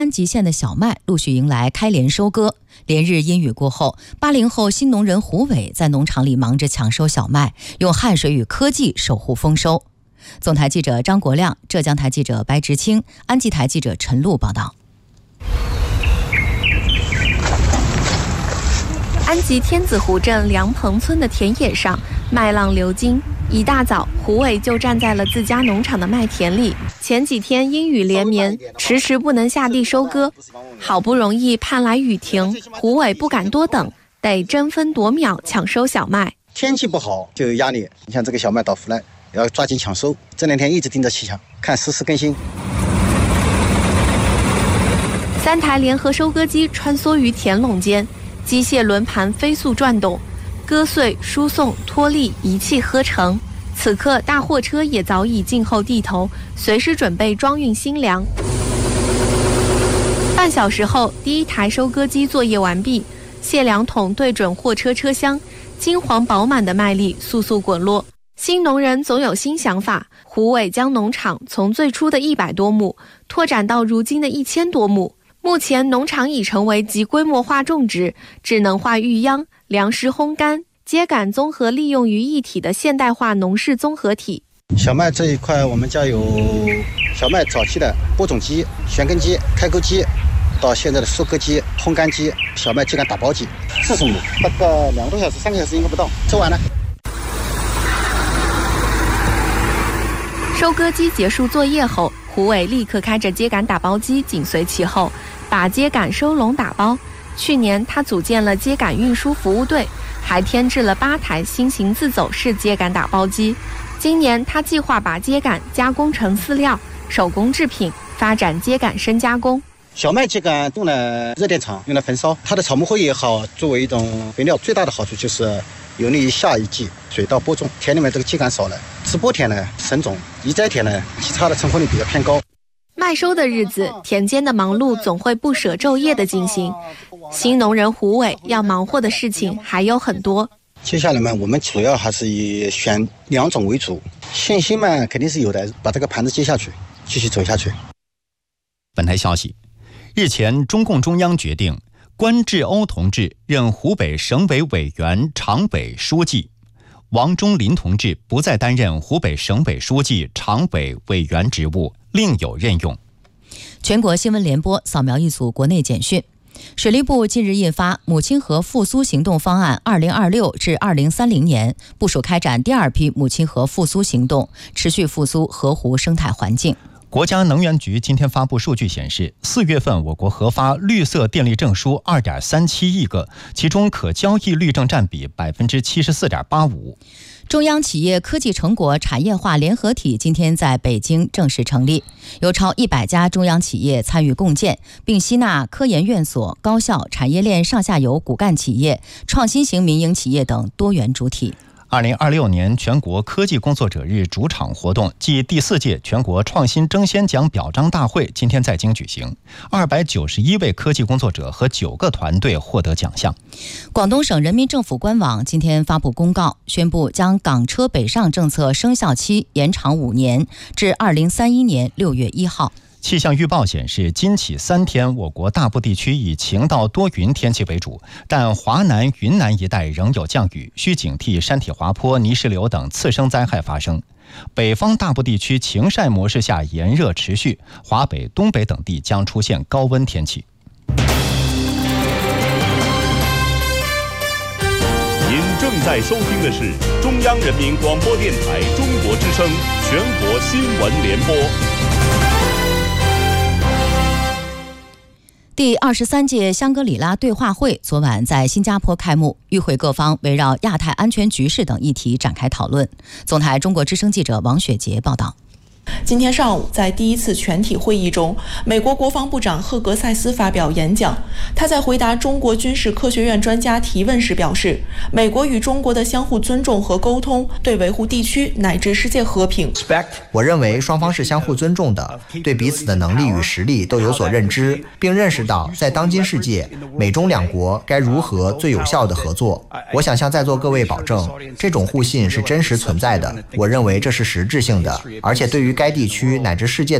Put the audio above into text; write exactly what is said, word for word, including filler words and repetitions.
安吉县的小麦陆续迎来开镰收割，连日阴雨过后，八零后新农人胡伟在农场里忙着抢收小麦，用汗水与科技守护丰收。总台记者张国亮、浙江台记者白直清、安吉台记者陈露报道。 安吉天子湖镇梁棚村的田野上，麦浪流金。一大早，胡伟就站在了自家农场的麦田里。前几天阴雨连绵，迟迟不能下地收割，好不容易盼来雨停，胡伟不敢多等，得争分夺秒抢收小麦。 天气不好就有压力，你像这个小麦到湖来，要抓紧抢收。这两天一直盯着气象，看实时更新。 三台联合收割机穿梭于田垄间，机械轮盘飞速转动，割碎、输送、脱粒一气呵成。此刻，大货车也早已静候地头，随时准备装运新粮。半小时后，第一台收割机作业完毕，卸粮桶对准货车车厢，金黄饱满的麦粒簌簌滚落。新农人总有新想法，胡伟将农场从最初的一百多亩拓展到如今的一千多亩。目前，农场已成为集规模化种植、智能化育秧、粮食烘干、秸秆综合利用于一体的现代化农事综合体。 小麦这一块，我们家有小麦早期的播种机、旋耕机、开沟机，到现在的收割机、烘干机、小麦秸秆打包机，四十亩，大概两个多小时、三个小时应该不到，收完了。 收割机结束作业后，胡伟立刻开着秸秆打包机紧随其后，把秸秆收拢打包。去年他组建了秸秆运输服务队，还添置了八台新型自走式秸秆打包机。今年他计划把秸秆加工成饲料、手工制品，发展秸秆深加工。 小麦秸秆动了热电场，用来焚烧，它的草木灰也好，作为一种肥料，最大的好处就是有利于下一季水稻播种。田里面这个秸秆少了，直播田呢省种，移栽田呢其他的成活率比较偏高。 麦收的日子，田间的忙碌总会不舍昼夜的进行。新农人胡伟要忙活的事情还有很多。 接下来嘛，我们主要还是以选两种为主，信心嘛肯定是有的，把这个盘子接下去，继续走下去。 本台消息，日前中共中央决定关志欧同志任湖北省委委员、常委书记，王忠林同志不再担任湖北省委书记、常委委员职务，另有任用。 全国新闻联播扫描一组国内简讯。水利部近日印发《母亲河复苏行动方案（二零二六至二零三零年）》，部署开展第二批母亲河复苏行动，持续复苏河湖生态环境。 国家能源局今天发布数据显示，四月份我国核发绿色电力证书 二点三七亿个，其中可交易绿证占比 百分之七十四点八五。 中央企业科技成果产业化联合体今天在北京正式成立，有超一百家中央企业参与共建，并吸纳科研院所、高校、产业链上下游骨干企业、创新型民营企业等多元主体。 二零二六年全国科技工作者日主场活动暨第四届全国创新争先奖表彰大会今天在京举行，二百九十一位科技工作者和九个团队获得奖项。 广东省人民政府官网今天发布公告，宣布将港车北上政策生效期延长五年，至二零三一年六月一号。 气象预报显示，今起三天，我国大部地区以晴到多云天气为主，但华南、云南一带仍有降雨，需警惕山体滑坡、泥石流等次生灾害发生。北方大部地区晴晒模式下炎热持续，华北、东北等地将出现高温天气。 您正在收听的是中央人民广播电台中国之声全国新闻联播。 第二十三届香格里拉对话会昨晚在新加坡开幕，与会各方围绕亚太安全局势等议题展开讨论。总台中国之声记者王雪杰报道。 今天上午，在第一次全体会议中，美国国防部长赫格塞斯发表演讲。他在回答中国军事科学院专家提问时表示，美国与中国的相互尊重和沟通，对维护地区乃至世界和平。 我认为双方是相互尊重的，对彼此的能力与实力都有所认知，并认识到在当今世界，美中两国该如何最有效地合作。我想向在座各位保证，这种互信是真实存在的。我认为这是实质性的，而且对于该地区乃至世界